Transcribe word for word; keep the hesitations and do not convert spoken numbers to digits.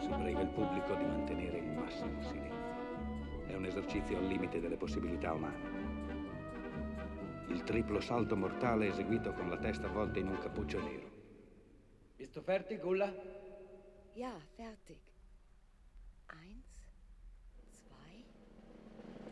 Si prega il pubblico di mantenere il massimo silenzio. È un esercizio al limite delle possibilità umane. Il triplo salto mortale eseguito con la testa avvolta in un cappuccio nero. Bist du fertig, Ulla? Ja, fertig. Eins,